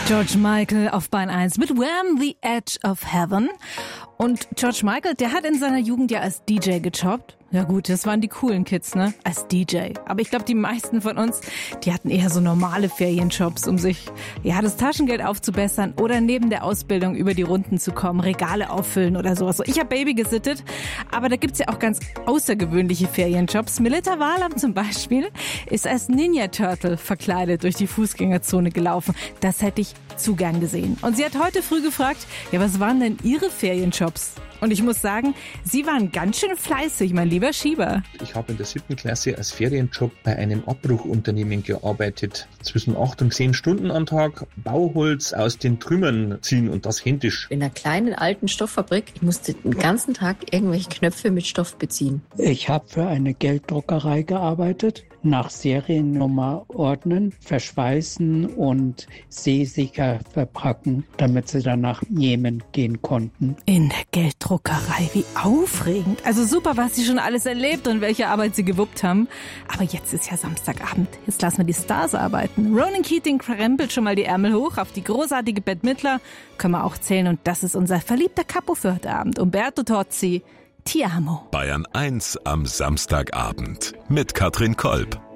George Michael auf Bahn 1 mit Wham! The Edge of Heaven. Und George Michael, der hat in seiner Jugend ja als DJ gejobbt. Ja gut, das waren die coolen Kids, ne? Als DJ. Aber ich glaube, die meisten von uns, die hatten eher so normale Ferienjobs, um sich das Taschengeld aufzubessern oder neben der Ausbildung über die Runden zu kommen, Regale auffüllen oder sowas. Ich habe Baby gesittet, aber da gibt's ja auch ganz außergewöhnliche Ferienjobs. Melita Wahlam zum Beispiel ist als Ninja Turtle verkleidet durch die Fußgängerzone gelaufen. Das hätte ich zu gern gesehen. Und sie hat heute früh gefragt, was waren denn ihre Ferienjobs? Und ich muss sagen, Sie waren ganz schön fleißig, mein lieber Schieber. Ich habe in der 7. Klasse als Ferienjob bei einem Abbruchunternehmen gearbeitet. Zwischen 8 und 10 Stunden am Tag Bauholz aus den Trümmern ziehen und das händisch. In einer kleinen alten Stofffabrik. Ich musste den ganzen Tag irgendwelche Knöpfe mit Stoff beziehen. Ich habe für eine Gelddruckerei gearbeitet. Nach Seriennummer ordnen, verschweißen und seesicher verpacken, damit sie dann nach Jemen gehen konnten. In der Gelddruckerei, wie aufregend. Also super, was Sie schon alles erlebt und welche Arbeit Sie gewuppt haben. Aber jetzt ist ja Samstagabend. Jetzt lassen wir die Stars arbeiten. Ronan Keating krempelt schon mal die Ärmel hoch auf die großartige Bette Midler. Können wir auch zählen. Und das ist unser verliebter Capo für heute Abend. Umberto Tozzi. Ti amo. Bayern 1 am Samstagabend mit Katrin Kolb.